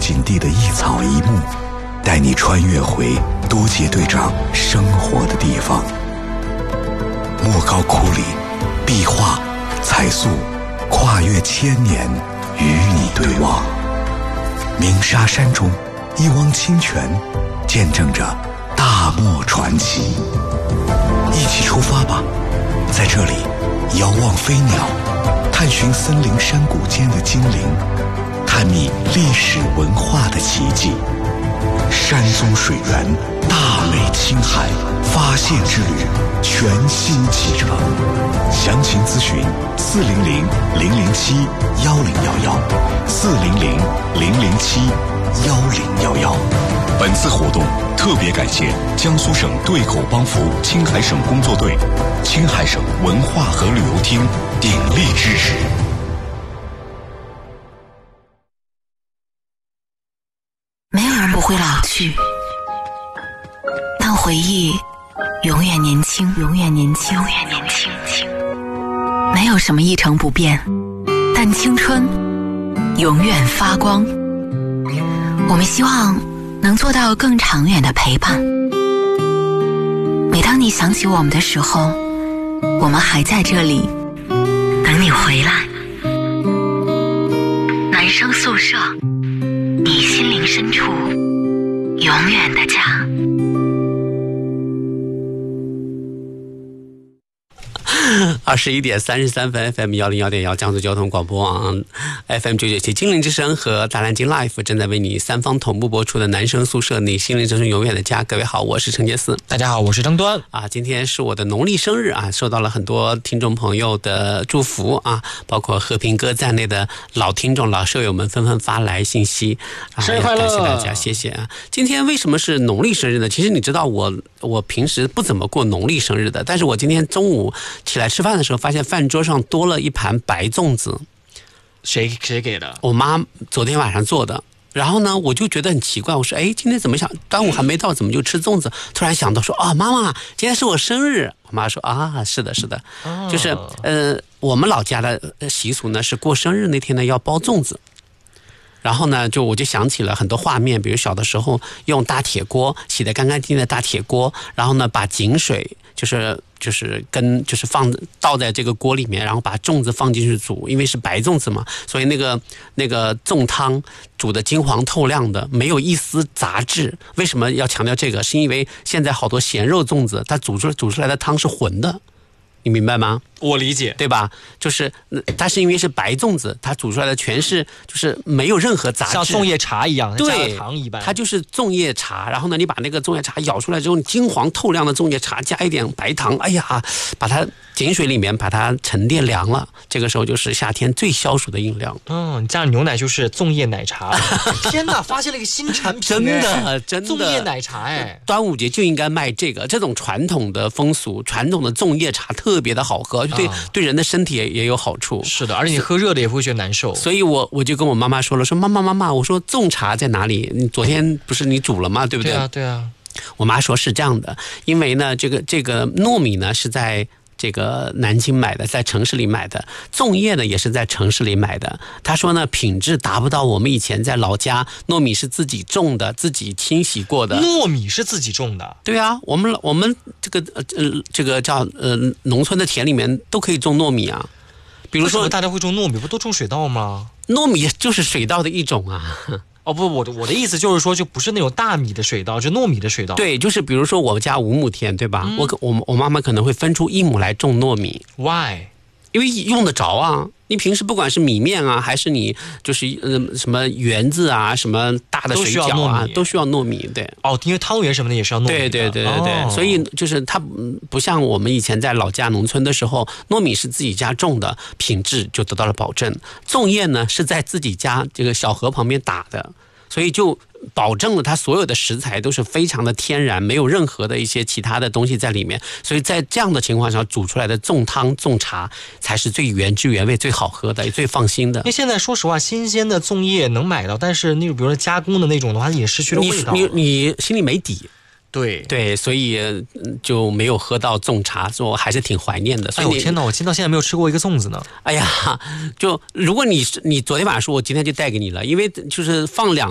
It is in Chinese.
景地的一草一木，带你穿越回多杰队长生活的地方。莫高窟里，壁画、彩塑，跨越千年，与你对望。鸣沙山中，一汪清泉，见证着大漠传奇。一起出发吧，在这里遥望飞鸟，探寻森林山谷间的精灵，探秘历史文化的奇迹。山中水源，大美青海，发现之旅全新启程。详情咨询400-007-1011，400-007-1011。本次活动特别感谢江苏省对口帮扶青海省工作队、青海省文化和旅游厅鼎力支持。 没有人不会老去，但回忆永远年轻，永远年轻，永远年轻。没有什么一成不变，但青春永远发光。我们希望能做到更长远的陪伴。每当你想起我们的时候，我们还在这里等你回来。男生宿舍，你心灵深处永远的家。 21:33 FM 101.1江苏交通广播网 FM 997精灵之声和大南京 Life 正在为你三方同步播出的男生宿舍，你心灵深处永远的家。各位好，我是陈杰思。 大家好，我是张端。 今天是我的农历生日啊，受到了很多听众朋友的祝福啊，包括和平哥在内的老听众、老舍友们纷纷发来信息生日快乐， 感谢大家，谢谢啊。今天为什么是农历生日呢？其实你知道我平时不怎么过农历生日的，但是我今天中午起来吃饭的时候，发现饭桌上多了一盘白粽子。 谁给的？ 我妈昨天晚上做的。然后呢，我就觉得很奇怪，我说，今天怎么想端午还没到，怎么就吃粽子？突然想到说，妈妈，今天是我生日。我妈说，是的，就是我们老家的习俗呢，是过生日那天呢要包粽子。然后呢，我就想起了很多画面，比如小的时候用大铁锅洗得干干净净的大铁锅，然后呢把井水就是倒在这个锅里面，然后把粽子放进去煮，因为是白粽子嘛，所以那个粽汤煮得金黄透亮的，没有一丝杂质。为什么要强调这个？是因为现在好多咸肉粽子，它煮出来的汤是浑的。你明白吗？ 我理解， 对吧？就是它是因为是白粽子，它煮出来的全是就是没有任何杂质， 像粽叶茶一样， 对， 加了糖一般。 它就是粽叶茶，然后呢，你把那个粽叶茶舀出来之后，金黄透亮的粽叶茶加一点白糖，哎呀，把它井水里面把它沉淀凉了，这个时候就是夏天最消暑的饮料。 你加上牛奶就是粽叶奶茶。天哪，发现了一个新产品， 真的粽叶奶茶端午节就应该卖这种传统的风俗，传统的粽叶茶特别的好喝，对人的身体也有好处。 是的，而且你喝热的也不会觉得难受。 所以我就跟我妈妈说了，说妈妈，我说粽茶在哪里？你昨天不是你煮了吗？对不对？ 对啊。 我妈说是这样的，因为呢，这个糯米呢是在这个南京买的，在城市里买的，粽叶呢也是在城市里买的。他说呢，品质达不到我们以前在老家糯米是自己种的，自己清洗过的。 糯米是自己种的？ 对啊，我们这个叫农村的田里面都可以种糯米啊。比如说大家会种糯米，不都种水稻吗？ 糯米就是水稻的一种啊。 不，我的意思就是说，就不是那种大米的水稻，就糯米的水稻。 对，就是比如说我家5亩田，对吧？我妈妈可能会分出1亩来种糯米。 Why？ 因为用得着啊。你平时不管是米面啊，还是你就是什么圆子啊，什么大的水饺啊，都需要糯米。对。 因为汤圆什么的也是要糯米的。 对。所以就是它不像我们以前在老家农村的时候，糯米是自己家种的，品质就得到了保证。粽叶呢是在自己家这个小河旁边打的，所以就保证了它所有的食材都是非常的天然，没有任何的一些其他的东西在里面。所以在这样的情况下煮出来的粽汤粽茶才是最原汁原味、最好喝的、最放心的。 因为现在说实话，新鲜的粽叶能买到，但是那种比如说加工的那种的话，也失去了味道。 你心里没底。 对， 所以就没有喝到粽茶，所以我还是挺怀念的。所以我天哪，我今到现在没有吃过一个粽子呢。 哎呀，就如果你昨天晚上说，我今天就带给你了，因为就是放2